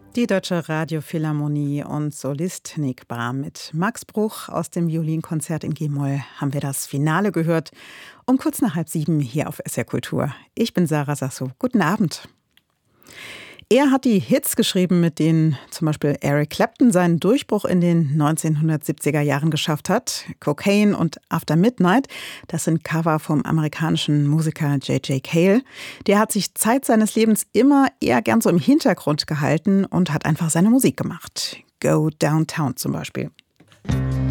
Die Deutsche Radiophilharmonie und Solist Nick Brahm mit Max Bruch aus dem Violinkonzert in G-Moll haben wir das Finale gehört. Um kurz nach 6:30 hier auf SR Kultur. Ich bin Sarah Sasso. Guten Abend. Er hat die Hits geschrieben, mit denen zum Beispiel Eric Clapton seinen Durchbruch in den 1970er Jahren geschafft hat. Cocaine und After Midnight, das sind Cover vom amerikanischen Musiker J.J. Cale. Der hat sich Zeit seines Lebens immer eher gern so im Hintergrund gehalten und hat einfach seine Musik gemacht. Go Downtown zum Beispiel.